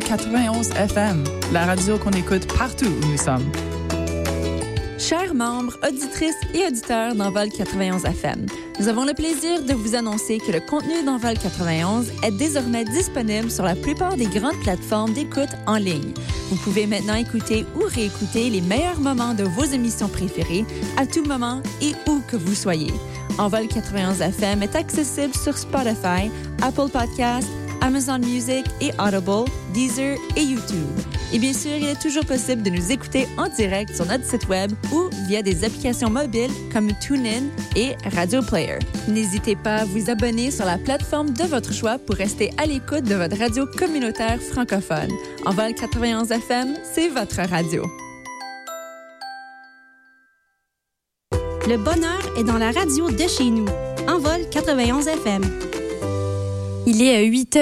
91 FM, la radio qu'on écoute partout où nous sommes. Chers membres, auditrices et auditeurs d'Envol 91 FM, nous avons le plaisir de vous annoncer que le contenu d'Envol 91 est désormais disponible sur la plupart des grandes plateformes d'écoute en ligne. Vous pouvez maintenant écouter ou réécouter les meilleurs moments de vos émissions préférées à tout moment et où que vous soyez. Envol 91 FM est accessible sur Spotify, Apple Podcasts, Amazon Music et Audible, Deezer et YouTube. Et bien sûr, il est toujours possible de nous écouter en direct sur notre site web ou via des applications mobiles comme TuneIn et Radio Player. N'hésitez pas à vous abonner sur la plateforme de votre choix pour rester à l'écoute de votre radio communautaire francophone. Envol 91 FM, c'est votre radio. Le bonheur est dans la radio de chez nous. Envol 91 FM. Il est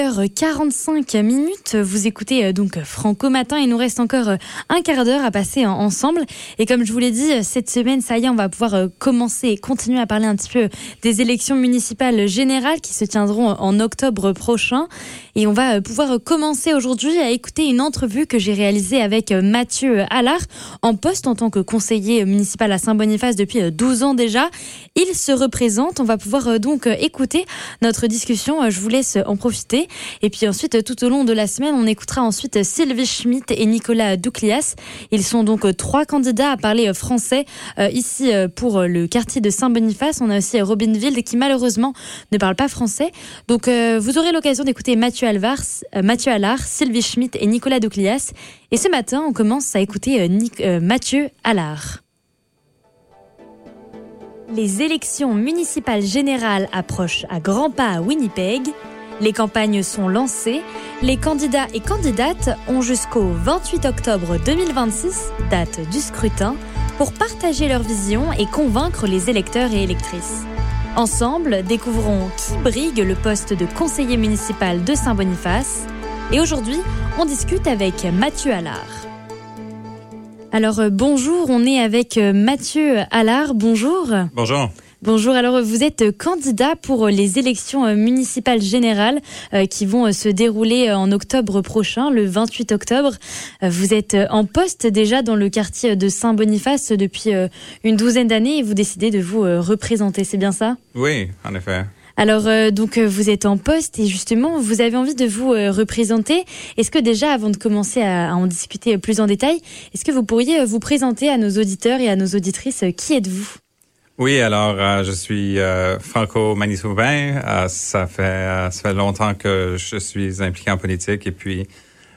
8h45. Vous écoutez donc Franco Matin. Il nous reste encore un quart d'heure à passer ensemble. Et comme je vous l'ai dit, cette semaine, ça y est, on va pouvoir commencer et continuer à parler un petit peu des élections municipales générales qui se tiendront en octobre prochain. Et on va pouvoir commencer aujourd'hui à écouter une entrevue que j'ai réalisée avec Mathieu Allard, en poste en tant que conseiller municipal à Saint-Boniface depuis 12 ans déjà. Il se représente. On va pouvoir donc écouter notre discussion. Je vous laisse en profiter. Et puis ensuite, tout au long de la semaine, on écoutera ensuite Sylvie Schmitt et Nicolas Douclias. Ils sont donc 3 candidats à parler français ici pour le quartier de Saint-Boniface. On a aussi Robin Wild qui malheureusement ne parle pas français. Donc vous aurez l'occasion d'écouter Mathieu Allard, Sylvie Schmitt et Nicolas Douclias. Et ce matin, on commence à écouter Mathieu Allard. Les élections municipales générales approchent à grands pas à Winnipeg. Les campagnes sont lancées. Les candidats et candidates ont jusqu'au 28 octobre 2026, date du scrutin, pour partager leur vision et convaincre les électeurs et électrices. Ensemble, découvrons qui brigue le poste de conseiller municipal de Saint-Boniface. Et aujourd'hui, on discute avec Mathieu Allard. Alors bonjour, on est avec Mathieu Allard. Bonjour. Bonjour. Bonjour, alors vous êtes candidat pour les élections municipales générales qui vont se dérouler en octobre prochain, le 28 octobre. Vous êtes en poste déjà dans le quartier de Saint-Boniface depuis une douzaine d'années et vous décidez de vous représenter, c'est bien ça ? Oui, en effet. Alors donc vous êtes en poste et justement vous avez envie de vous représenter. Est-ce que déjà avant de commencer à en discuter plus en détail, est-ce que vous pourriez vous présenter à nos auditeurs et à nos auditrices, qui êtes-vous ? Oui, alors je suis franco-manitobain. Ça fait longtemps que je suis impliqué en politique et puis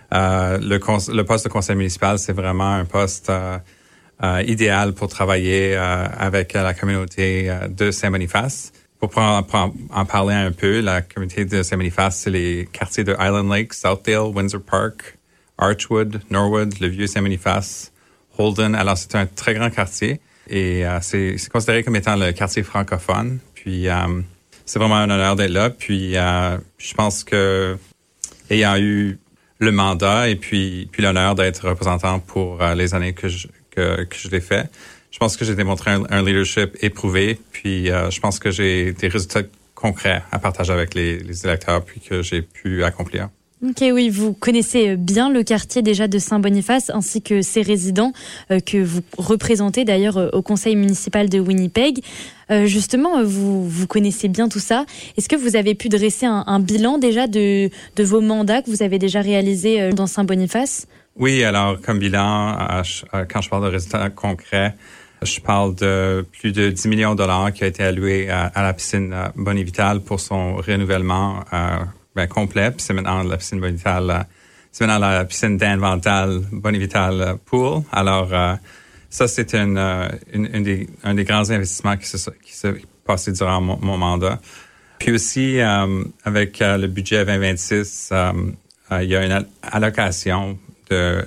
le poste de conseil municipal, c'est vraiment un poste idéal pour travailler avec la communauté de Saint-Boniface. Pour en parler un peu, la communauté de Saint-Boniface, c'est les quartiers de Island Lake, Southdale, Windsor Park, Archwood, Norwood, le vieux Saint-Boniface, Holden. Alors c'est un très grand quartier. Et c'est considéré comme étant le quartier francophone. Puis c'est vraiment un honneur d'être là. Puis je pense que ayant eu le mandat et puis l'honneur d'être représentant pour les années que je l'ai fait, je pense que j'ai démontré un leadership éprouvé. Puis je pense que j'ai des résultats concrets à partager avec les électeurs puis que j'ai pu accomplir. Ok, oui, vous connaissez bien le quartier déjà de Saint-Boniface ainsi que ses résidents que vous représentez d'ailleurs au conseil municipal de Winnipeg. Justement, vous connaissez bien tout ça. Est-ce que vous avez pu dresser un bilan déjà de vos mandats que vous avez déjà réalisés dans Saint-Boniface? Oui, alors comme bilan, quand je parle de résultats concrets, je parle de plus de 10 millions de dollars qui a été alloué à la piscine Bonnie-Vital pour son renouvellement complet. Puis c'est maintenant la piscine Bonnie-Vital, c'est maintenant la piscine Dan Vantal Bonnie-Vital Pool. Alors ça c'est un des grands investissements qui s'est passé durant mon mandat. Puis aussi avec le budget 2026, il y a une allocation de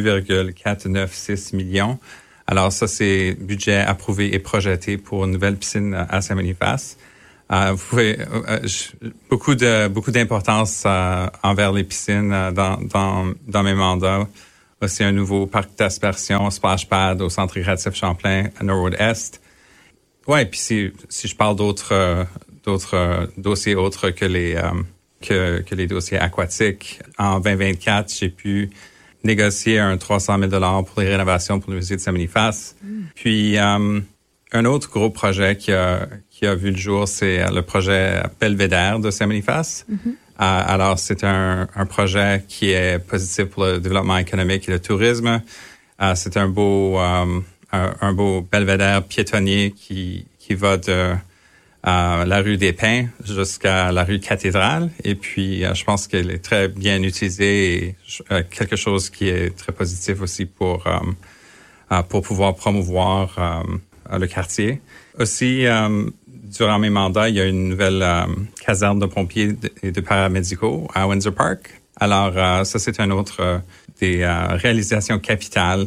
2,496 millions. Alors ça, c'est budget approuvé et projeté pour une nouvelle piscine à Saint-Boniface. Vous pouvez beaucoup d'importance envers les piscines dans mes mandats. Aussi un nouveau parc d'aspersion, splash pad au centre récréatif Champlain à Norwood Est. Ouais, puis si je parle d'autres dossiers autres que que les dossiers aquatiques. En 2024, j'ai pu négocier un 300 000 $ pour les rénovations pour l'Université de Saint-Boniface. Puis, un autre gros projet qui a vu le jour, c'est le projet Belvédère de Saint-Boniface. Alors, c'est un projet qui est positif pour le développement économique et le tourisme. C'est un beau belvédère piétonnier qui va de la rue des Pins jusqu'à la rue Cathédrale. Et puis, je pense qu'elle est très bien utilisée et quelque chose qui est très positif aussi pour pouvoir promouvoir le quartier. Aussi, durant mes mandats, il y a une nouvelle caserne de pompiers et de paramédicaux à Windsor Park. Alors, ça, c'est un autre des réalisations capitales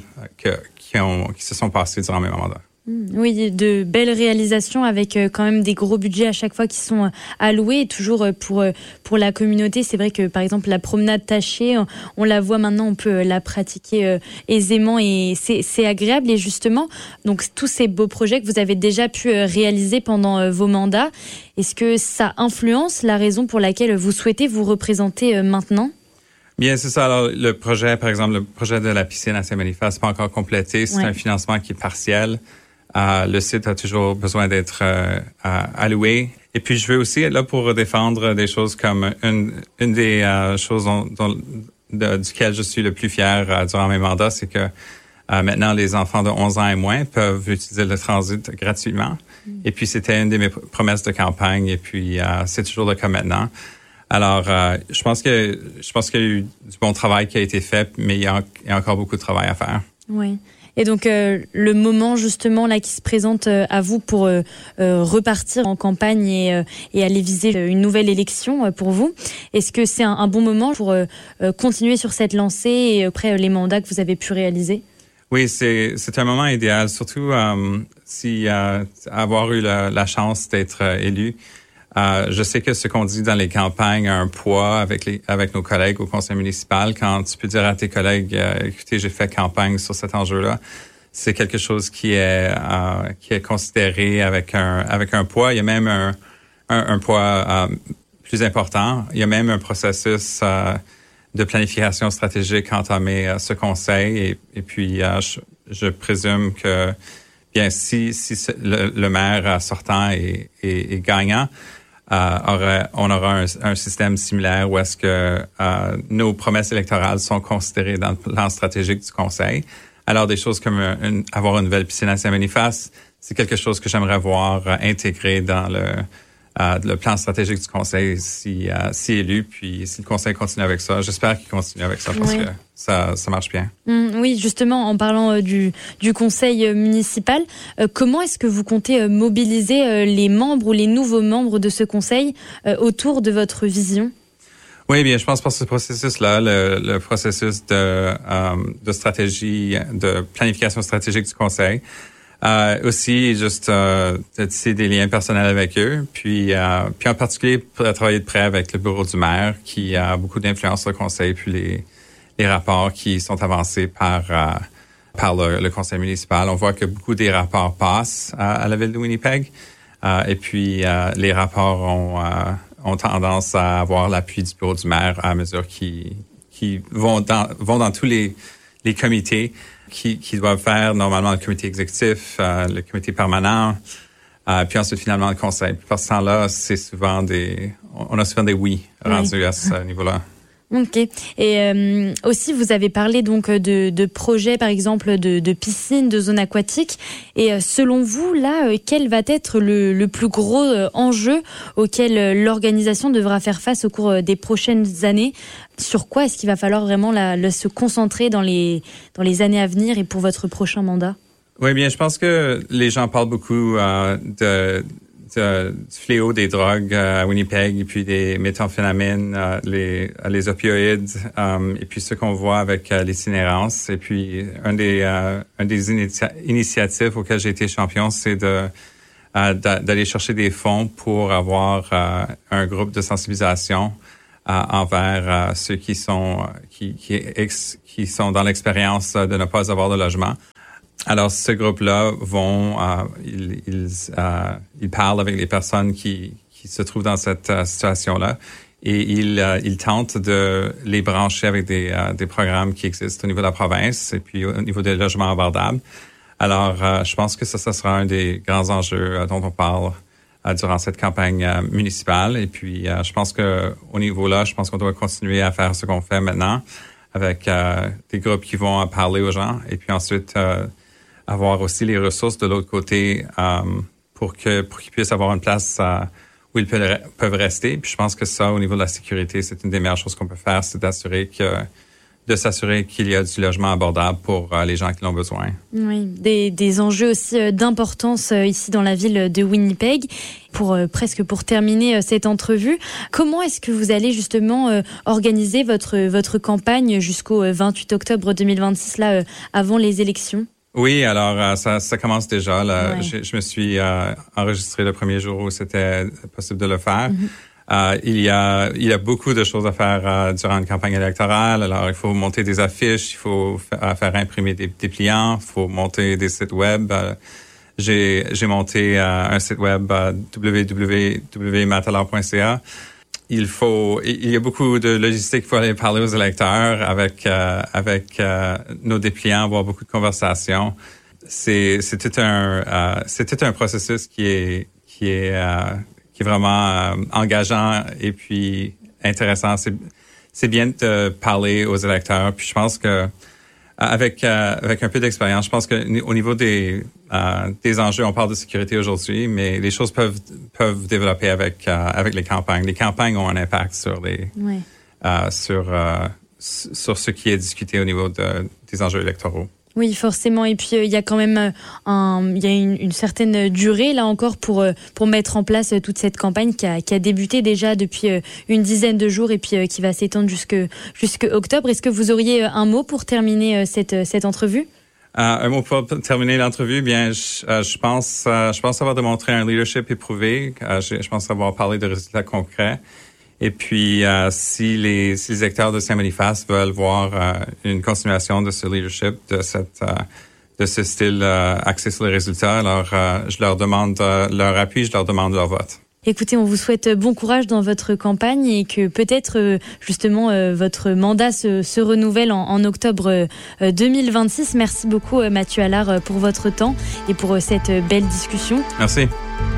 qui se sont passées durant mes mandats. Oui, de belles réalisations avec quand même des gros budgets à chaque fois qui sont alloués. Et toujours pour la communauté, c'est vrai que par exemple la promenade tachée, on la voit maintenant, on peut la pratiquer aisément et c'est agréable. Et justement, donc tous ces beaux projets que vous avez déjà pu réaliser pendant vos mandats, est-ce que ça influence la raison pour laquelle vous souhaitez vous représenter maintenant? Bien, c'est ça. Alors, le projet, par exemple, le projet de la piscine à Saint-Boniface, pas encore complété. C'est un financement qui est partiel. Le site a toujours besoin d'être alloué. Et puis, je veux aussi être là pour défendre des choses comme une des choses duquel je suis le plus fier durant mes mandats, c'est que maintenant, les enfants de 11 ans et moins peuvent utiliser le transit gratuitement. Et puis, c'était une de mes promesses de campagne. Et puis, c'est toujours le cas maintenant. Alors, je pense qu'il y a eu du bon travail qui a été fait, mais il y a encore beaucoup de travail à faire. Oui. Et donc, le moment justement là qui se présente à vous pour repartir en campagne et aller viser une nouvelle élection pour vous, est-ce que c'est un bon moment pour continuer sur cette lancée et après les mandats que vous avez pu réaliser? Oui, c'est un moment idéal, surtout si avoir eu la chance d'être élu. Je sais que ce qu'on dit dans les campagnes a un poids avec nos collègues au conseil municipal. Quand tu peux dire à tes collègues, écoutez, j'ai fait campagne sur cet enjeu-là, c'est quelque chose qui est considéré avec un poids. Il y a même un poids plus important. Il y a même un processus de planification stratégique entamé ce conseil. Et puis, je présume que bien si le maire sortant est gagnant, on aura un système similaire où est-ce que nos promesses électorales sont considérées dans le plan stratégique du Conseil. Alors, des choses comme avoir une nouvelle piscine à Saint-Boniface, c'est quelque chose que j'aimerais voir intégré dans le plan stratégique du Conseil si élu. Puis, si le Conseil continue avec ça, j'espère qu'il continue avec ça parce que ça marche bien. Oui, justement, en parlant du Conseil municipal, comment est-ce que vous comptez mobiliser les membres ou les nouveaux membres de ce Conseil autour de votre vision? Oui, bien, je pense par ce processus-là, le processus de stratégie, de planification stratégique du Conseil. Aussi, juste de tisser des liens personnels avec eux, puis en particulier travailler de près avec le bureau du maire qui a beaucoup d'influence sur le conseil, puis les rapports qui sont avancés par le conseil municipal. On voit que beaucoup des rapports passent à la ville de Winnipeg, et puis les rapports ont tendance à avoir l'appui du bureau du maire à mesure qu'ils vont dans tous les comités qui doivent faire normalement le comité exécutif, le comité permanent, puis ensuite finalement le conseil. Puis par ce temps-là, on a souvent des oui rendus à ce niveau-là. Ok. Et aussi, vous avez parlé donc de projets, par exemple, de piscines, de zones aquatiques. Et selon vous, là, quel va être le plus gros enjeu auquel l'organisation devra faire face au cours des prochaines années? Sur quoi est-ce qu'il va falloir vraiment se concentrer dans les années à venir et pour votre prochain mandat? Oui, bien, je pense que les gens parlent beaucoup du fléau des drogues à Winnipeg et puis des méthamphétamines, les opioïdes, et puis ce qu'on voit avec l'itinérance. Et puis, un des initiatives auxquelles j'ai été champion, c'est d'aller chercher des fonds pour avoir un groupe de sensibilisation envers ceux qui sont sont dans l'expérience de ne pas avoir de logement. Alors, ce groupe-là ils parlent avec les personnes qui se trouvent dans cette situation-là. et il tente de les brancher avec des programmes qui existent au niveau de la province et puis au niveau des logements abordables. Alors, je pense que ça sera un des grands enjeux dont on parle durant cette campagne municipale. Et puis, je pense que au niveau là, je pense qu'on doit continuer à faire ce qu'on fait maintenant avec des groupes qui vont parler aux gens et puis ensuite avoir aussi les ressources de l'autre côté pour qu'ils puissent avoir une place où ils peuvent rester. Puis je pense que ça, au niveau de la sécurité, c'est une des meilleures choses qu'on peut faire, c'est de s'assurer qu'il y a du logement abordable pour les gens qui l'ont besoin. Oui, des enjeux aussi d'importance ici dans la ville de Winnipeg. Presque pour terminer cette entrevue, comment est-ce que vous allez justement organiser votre campagne jusqu'au 28 octobre 2026, là, avant les élections? Oui, alors ça commence déjà. Là. Ouais. Je me suis enregistré le premier jour où c'était possible de le faire. Mm-hmm. Il y a beaucoup de choses à faire durant une campagne électorale. Alors, il faut monter des affiches, il faut faire imprimer des pliants, il faut monter des sites web. J'ai monté un site web www.matalor.ca. Il y a beaucoup de logistique pour aller parler aux électeurs avec nos dépliants, avoir beaucoup de conversations. C'est tout un processus qui est vraiment engageant et puis intéressant. C'est bien de parler aux électeurs. Puis je pense que avec un peu d'expérience, je pense que au niveau des enjeux, on parle de sécurité aujourd'hui, mais les choses peuvent développer avec les campagnes. Les campagnes ont un impact sur sur ce qui est discuté au niveau des enjeux électoraux. Oui, forcément. Et puis, il y a quand même une certaine durée, là encore, pour mettre en place toute cette campagne qui a débuté déjà depuis une dizaine de jours et puis qui va s'étendre jusque octobre. Est-ce que vous auriez un mot pour terminer cette entrevue? Un mot pour terminer l'entrevue. Bien, je pense avoir démontré un leadership éprouvé. Je pense avoir parlé de résultats concrets. Et puis, si les électeurs de Saint-Boniface veulent voir une continuation de ce leadership, de ce style axé sur les résultats, alors je leur demande leur appui, je leur demande leur vote. Écoutez, on vous souhaite bon courage dans votre campagne et que peut-être justement votre mandat se renouvelle en octobre 2026. Merci beaucoup Mathieu Allard pour votre temps et pour cette belle discussion. Merci.